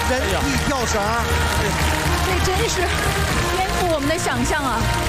人体跳绳。 这真是颠覆我们的想象啊！